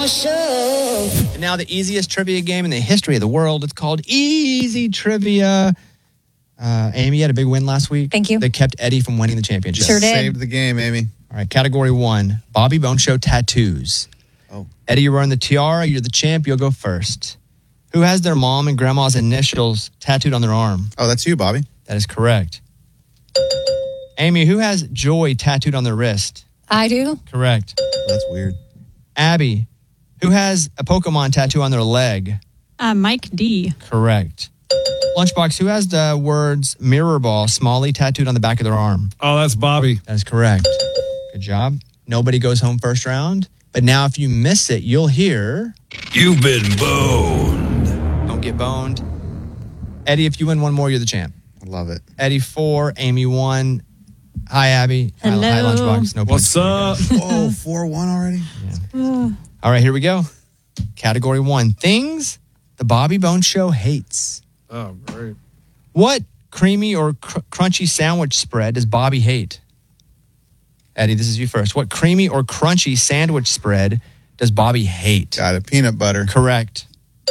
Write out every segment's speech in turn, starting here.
And now the easiest trivia game in the history of the world. It's called Easy Trivia. Amy, you had a big win last week. Thank you. That kept Eddie from winning the championship. Sure did. Saved the game, Amy. All right, category 1, Bobby Bone Show tattoos. Oh. Eddie, you're wearing the tiara. You're the champ. You'll go first. Who has their mom and grandma's initials tattooed on their arm? Oh, that's you, Bobby. That is correct. Amy, who has joy tattooed on their wrist? I do. Correct. That's weird. Abby, who has a Pokemon tattoo on their leg? Mike D. Correct. Lunchbox, who has the words mirror ball, Smalley tattooed on the back of their arm? Oh, that's Bobby. That is correct. Good job. Nobody goes home first round. But now if you miss it, you'll hear... You've been boned. Don't get boned. Eddie, if you win one more, you're the champ. I love it. Eddie 4, Amy 1. Hi, Abby. Hello. Hi, Lunchbox. No What's up? Oh, 4-1 already? All right, here we go. Category 1. Things the Bobby Bone Show hates. Oh, great. What creamy or crunchy sandwich spread does Bobby hate? Eddie, this is you first. What creamy or crunchy sandwich spread does Bobby hate? Got it. Peanut butter. Correct.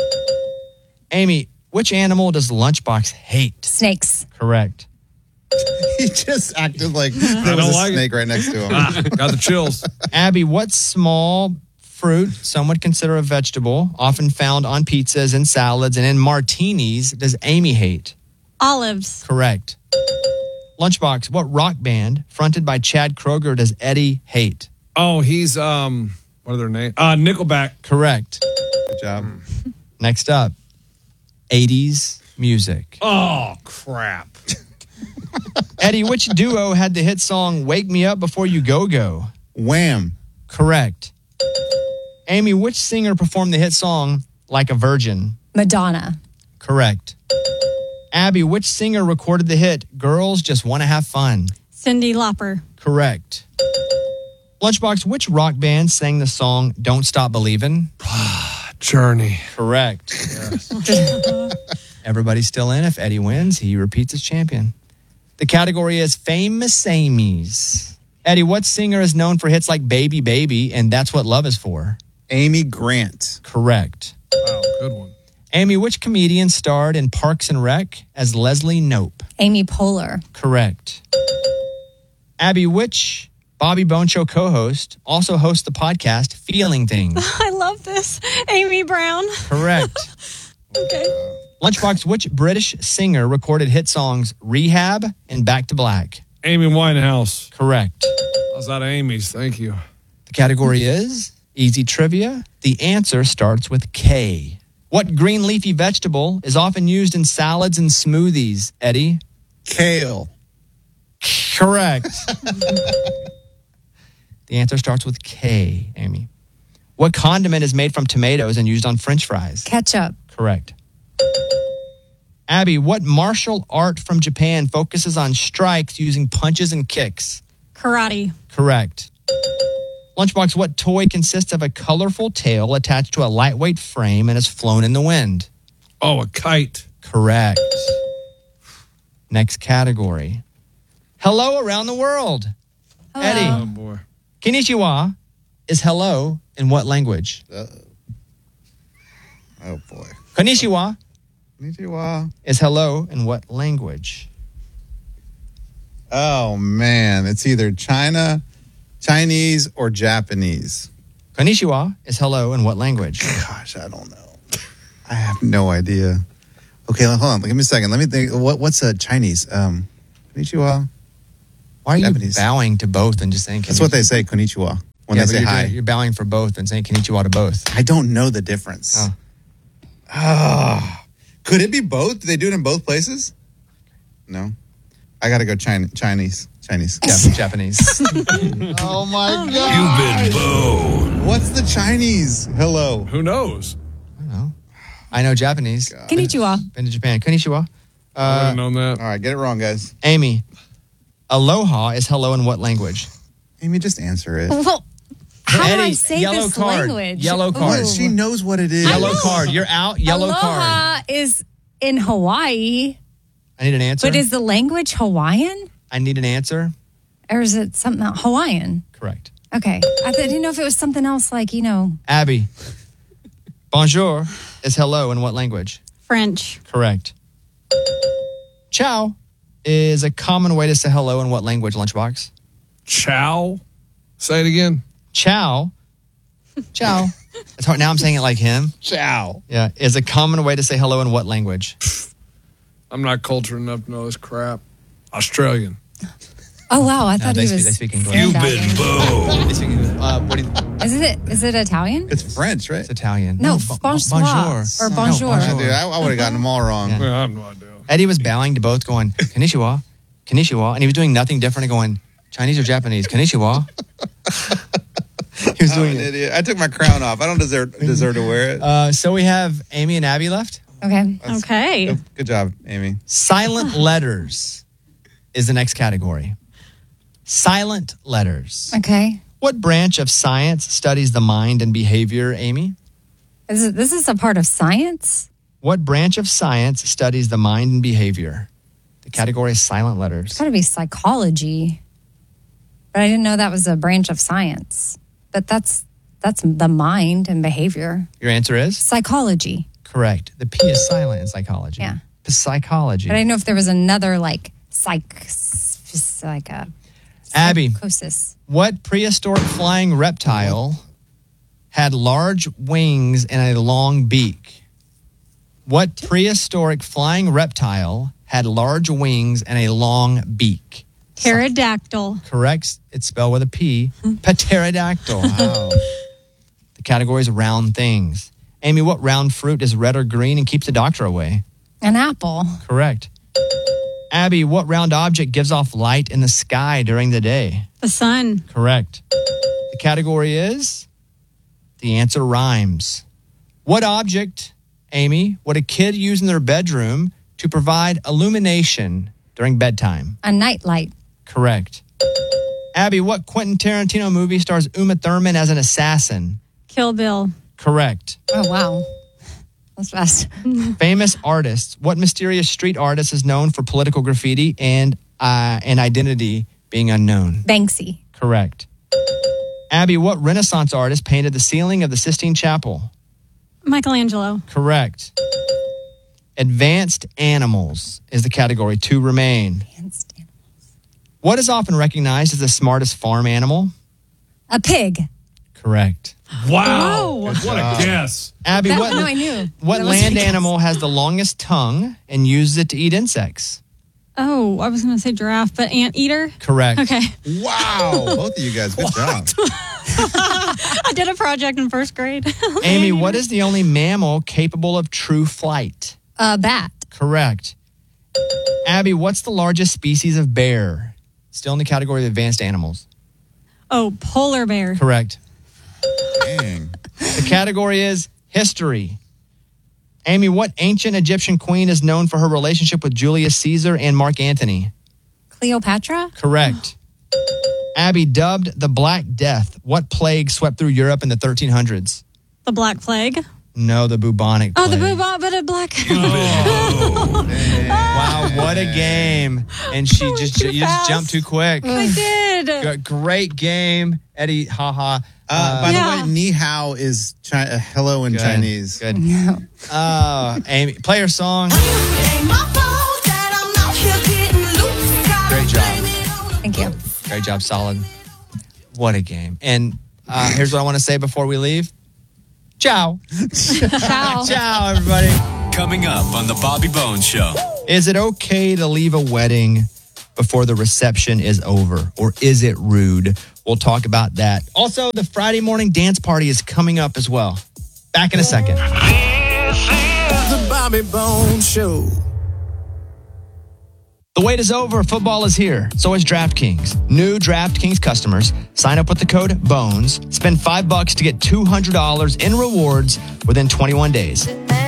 Amy, which animal does Lunchbox hate? Snakes. Correct. He just acted like there was don't a like snake right next to him. Got the chills. Abby, what small fruit some would consider a vegetable, often found on pizzas and salads and in martinis, does Amy hate? Olives. Correct. Lunchbox, what rock band fronted by Chad Kroeger does Eddie hate? Oh, he's, what are their names? Nickelback. Correct. Good job. Next up, 80s music. Oh, crap. Eddie, which duo had the hit song Wake Me Up Before You Go Go? Wham. Correct. Amy, which singer performed the hit song Like a Virgin? Madonna. Correct. Abby, which singer recorded the hit Girls Just Want to Have Fun? Cyndi Lauper. Correct. Lunchbox, which rock band sang the song Don't Stop Believin'? Journey. Correct. Everybody's still in. If Eddie wins, he repeats as champion. The category is Famous Amy's. Eddie, what singer is known for hits like Baby Baby and That's What Love Is For? Amy Grant. Correct. Wow, good one. Amy, which comedian starred in Parks and Rec as Leslie Knope? Amy Poehler. Correct. Abby, which Bobby Bone Show co-host also hosts the podcast Feeling Things? I love this. Amy Brown. Correct. Okay. Lunchbox, which British singer recorded hit songs Rehab and Back to Black? Amy Winehouse. Correct. I was out of Amy's. Thank you. The category is Easy Trivia. The answer starts with K. What green leafy vegetable is often used in salads and smoothies, Eddie? Kale. Correct. The answer starts with K, Amy. What condiment is made from tomatoes and used on French fries? Ketchup. Correct. Abby, what martial art from Japan focuses on strikes using punches and kicks? Karate. Correct. Lunchbox, what toy consists of a colorful tail attached to a lightweight frame and is flown in the wind? Oh, a kite. Correct. Next category. Hello around the world. Hello. Eddie, Oh, boy. Konnichiwa is hello in what language? Oh, boy. Konnichiwa Konnichiwa. is hello in what language? Oh, man. It's either Chinese, or Japanese. Konnichiwa is hello in what language? Gosh, I don't know. I have no idea. Okay, hold on. Give me a second. Let me think. What's Chinese? Konnichiwa. Why are you Japanese. bowing to both and just saying konnichiwa? That's what they say, konnichiwa, when they but say you're hi. You're bowing for both and saying konnichiwa to both. I don't know the difference. Oh. Could it be both? Do they do it in both places? No. I got to go Chinese. Japanese. Oh, my God. You've been boned. What's the Chinese? Hello. Who knows? I don't know. I know Japanese. Konnichiwa. Been to Japan. Konnichiwa. I would have known that. All right, get it wrong, guys. Amy, aloha is hello in what language? Amy, just answer it. Well, how do I Eddie, say yellow this card. language? Yellow card. Ooh. She knows what it is. Yellow card. You're out. Yellow card. Aloha is in Hawaii, I need an answer. but is the language Hawaiian? I need an answer. Or is it something else? Hawaiian? Correct. Okay. I didn't know if it was something else like, Abby, bonjour is hello in what language? French. Correct. Ciao is a common way to say hello in what language, Lunchbox? Chow. Say it again. Ciao. Ciao. It's hard. Now I'm saying it like him. Ciao. Yeah. Is a common way to say hello in what language? I'm not cultured enough to know this crap. Australian. Oh, wow. I thought they he speak- was. they speak English. You've Italian. been boned. They speak English. What do you, Is it Italian? It's French, right? it's Italian. No, bonjour. Or bonjour. Yeah, dude, I would have gotten them all wrong. Yeah. I have no idea. Eddie was bowing to both, going, konnichiwa, konnichiwa. And he was doing nothing different and going, Chinese or Japanese, konnichiwa. He was I'm doing an it. idiot. I took my crown off. I don't deserve to wear it. So we have Amy and Abby left. Okay. Okay. Good job, Amy. Silent letters is the next category. Silent letters. Okay. What branch of science studies the mind and behavior, Amy? This is a part of science? What branch of science studies the mind and behavior? The category is silent letters. It's got to be psychology. But I didn't know that was a branch of science. But that's the mind and behavior. Your answer is Psychology. correct. The P is silent in psychology. Yeah. The psychology. But I didn't know if there was another like Abby, psychosis. what prehistoric flying reptile had large wings and a long beak? What prehistoric flying reptile had large wings and a long beak? Pterodactyl. Correct. It's spelled with a P. Pterodactyl. Wow. The category is round things. Amy, what round fruit is red or green and keeps the doctor away? An apple. Correct. Abby, what round object gives off light in the sky during the day? The sun. Correct. The category is the answer rhymes. What object, Amy, would a kid use in their bedroom to provide illumination during bedtime? A nightlight. Correct. Abby, what Quentin Tarantino movie stars Uma Thurman as an assassin? Kill Bill. Correct. Oh, wow. That's fast. Famous artists. What mysterious street artist is known for political graffiti and identity being unknown? Banksy. Correct. Abby, what Renaissance artist painted the ceiling of the Sistine Chapel? Michelangelo. Correct. Advanced animals is the category. 2 remain. What is often recognized as the smartest farm animal? A pig. Correct. Wow. Whoa. What a guess. Abby, No, what I knew. what That was land my guess. animal has the longest tongue and uses it to eat insects? Oh, I was going to say giraffe, but anteater. Correct. Okay. Wow. Both of you guys, good job. I did a project in first grade. Amy, what is the only mammal capable of true flight? A bat. Correct. Abby, what's the largest species of bear? Still in the category of advanced animals. Oh, polar bear. Correct. Dang. The category is history. Amy, what ancient Egyptian queen is known for her relationship with Julius Caesar and Mark Antony? Cleopatra. Correct. Abby, dubbed the Black Death, what plague swept through Europe in the 1300s? The Black Plague. No, the bubonic Oh, the plague. bubonic, but a black. Wow, what a game. And she just too you just fast. jumped too quick. I did. Great game. Eddie, haha. By Yeah. the way, ni hao is hello in Good. Chinese. Good. Amy, play your song. Great job. Thank you. Great job. Solid. What a game. And here's what I want to say before we leave. Ciao. Ciao. Ciao, everybody. Coming up on the Bobby Bones Show. Is it okay to leave a wedding before the reception is over? Or is it rude? We'll talk about that. Also, the Friday morning dance party is coming up as well. Back in a second. This is the Bobby Bones Show. The wait is over. Football is here. So is DraftKings. New DraftKings customers sign up with the code BONES. Spend $5 to get $200 in rewards within 21 days.